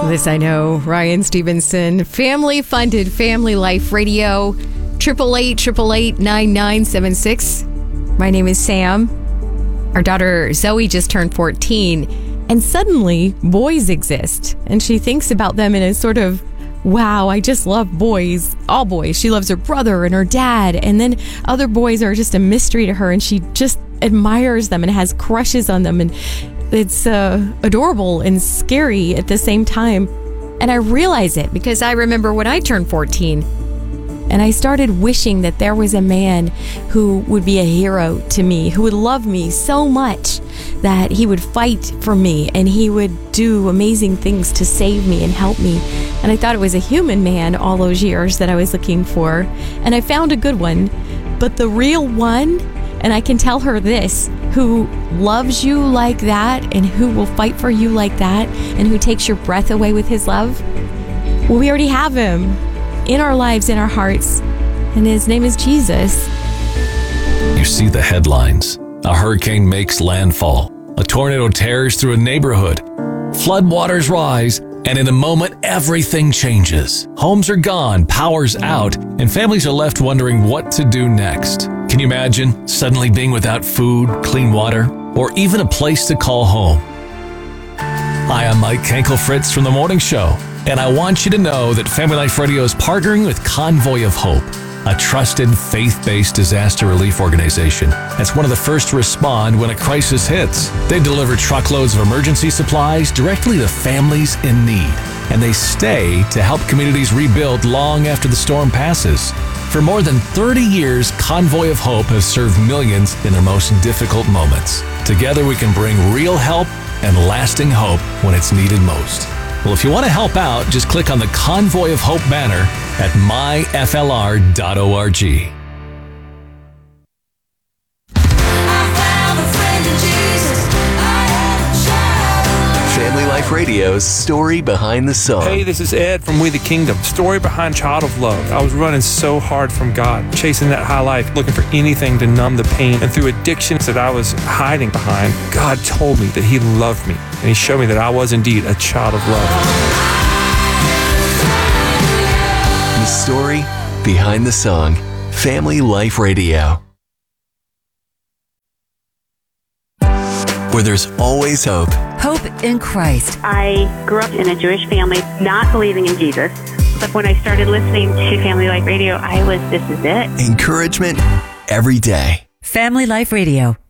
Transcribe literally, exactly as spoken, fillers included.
This I know. Ryan Stevenson, family-funded Family Life Radio, triple eight, triple eight, nine nine seven six. My name is Sam. Our daughter Zoe just turned fourteen, and suddenly boys exist, and she thinks about them in a sort of, wow, I just love boys, all boys. She loves her brother and her dad, and then other boys are just a mystery to her, and she just admires them and has crushes on them, and it's uh, adorable and scary at the same time. And I realize it because I remember when I turned fourteen, and I started wishing that there was a man who would be a hero to me, who would love me so much that he would fight for me and he would do amazing things to save me and help me. And I thought it was a human man all those years that I was looking for. And I found a good one. But the real one, and I can tell her this, who loves you like that and who will fight for you like that and who takes your breath away with his love, well, we already have him in our lives, in our hearts, and his name is Jesus. You see the headlines. A hurricane makes landfall. A tornado tears through a neighborhood. Floodwaters rise, and in a moment, everything changes. Homes are gone, power's out, and families are left wondering what to do next. Can you imagine suddenly being without food, clean water, or even a place to call home? Hi, I'm Mike Kankel-Fritz from The Morning Show, and I want you to know that Family Life Radio is partnering with Convoy of Hope, a trusted, faith-based disaster relief organization that's one of the first to respond when a crisis hits. They deliver truckloads of emergency supplies directly to families in need, and they stay to help communities rebuild long after the storm passes. For more than thirty years, Convoy of Hope has served millions in their most difficult moments. Together, we can bring real help and lasting hope when it's needed most. Well, if you want to help out, just click on the Convoy of Hope banner at my f l r dot org. Family Life Radio's Story Behind the Song. Hey, this is Ed from We the Kingdom. Story behind Child of Love. I was running so hard from God, chasing that high life, looking for anything to numb the pain. And through addictions that I was hiding behind, God told me that He loved me. And He showed me that I was indeed a child of love. The story behind the song. Family Life Radio. Where there's always hope. Hope in Christ. I grew up in a Jewish family, not believing in Jesus. But when I started listening to Family Life Radio, I was, this is it. Encouragement every day. Family Life Radio.